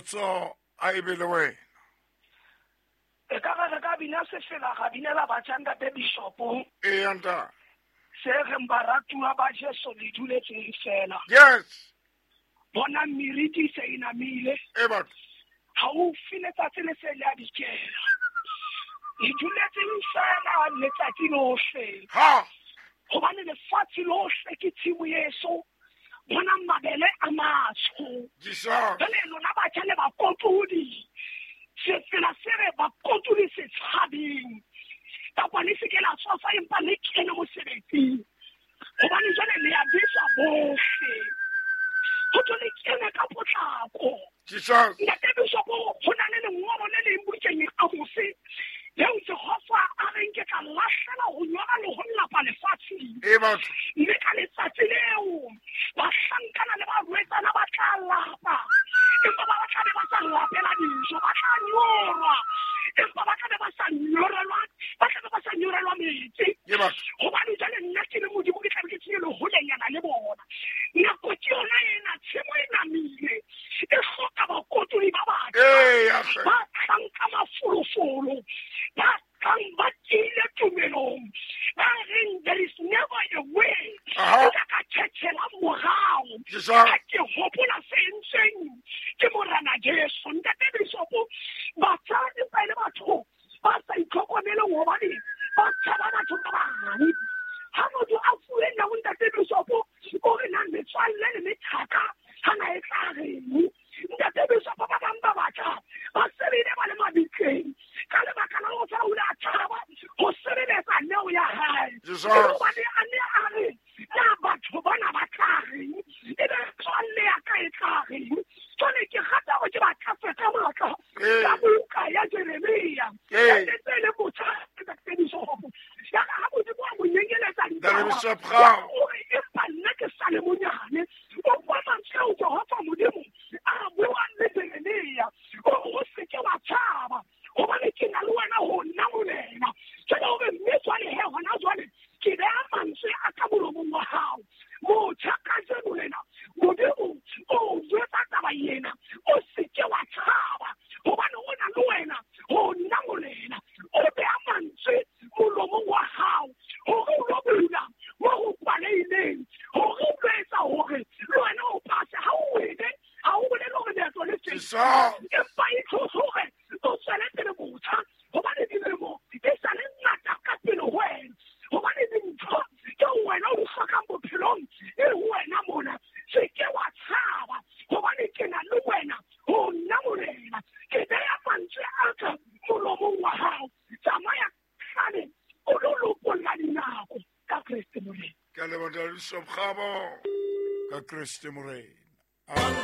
potso a e be le wena. E ka re ka bina se fela ga binela batjanga te bishopo E anta. se re mbaratua ba Jesu le duletseng fela Yes. bona miriti se inamile E ba. ha o filetsa tsele se le a dikela e duletseng fela letsatsi lohle Ha. gobane lefatshe lohle ke tshimo Yesu bona mabele a matsho Jesus. le lona batjha le bakotudi se fela se re bakotudi se tshabeng ka kwane se ke la tsofa empa le kene mosebetsing gobane jale le a bisa bohle go tlo le kene ka potlako Jesus. ntate bishopo go na le lengolo le leng bukeng a bose leo Jehova a reng ke tla lahlela go nyora le go lapa lefatsheng E ba. mme ka letsatsi leo bahlankana le barwetsana ba tla lapa empa ba tla be ba sa lapela dijo ba tla nyorwa empa ba tla be ba sa nyorelwa metsi E ba. gobane jale nna ke le modimo ke tlabe ke tseye le holenyana le bona nako ke yona ena tshimo e namile e hloka bakotuli ba batjha E ya se. ba tlang ka mafolofolo ba tlang ba tiile tumelong ba reng there is never a way Aha. ka thetshela morao Jesus. ka ke hopola se entseng ke morana Jesu ntate bishopo batsadi ba ile batho ba sa itlhokomele gobane ba tshaba batho ba bang ha motho a fuwe nna go ntate bishopo o re nang metswalle le methaka ga na e tla reng ntate bishopo ba bang ba batjha ba sebile ba le mabitleng ka lebaka la go tshwana o le a thaba go sebeletsa neo ya hae Jesus. gobane a ne a re na batho bana ba tla reng e be tswalle ya ka e tla reng jone ke gata go ke ba tlatse ka matla ka buka ya Jeremia ya le botjha ntate bishopo ya ga modimo a mo nyengeletsa Bishop Gao. ore empa nna ke sa le monyane o bua mantswe ao Jehova modimo a bua le Jeremia ore o seke wa tshaba gobane ke na le wena go nna molena jale ore mme jwale he gona jwale ke beya mantswe a ka molomong wa gago motjha ka jeno lena modimo o jwetsa taba yena o seke wa tshaba gobane o na le wena go nna molena o beya mantswe molomong wa gago gore o lo bula mo go kwaleileng gore o tlo etsa gore le wena o pase ga o wele ga o bolele gore leeto le teng empa e tlhotlhoge o tswele pele botjha gobane dilemo e sa le ngata ka pele go wena gobane dintho ke wena o di tlhokang bophelong e wena mona se ke wa tshaba gobane ke na le wena go nna molena ke beya mantswe a ka molomong wa gago tsamaya tlhale o lo lokolla dinako ka Kriste morena Ka lebaka la Bishop Gabo ka Kriste morena.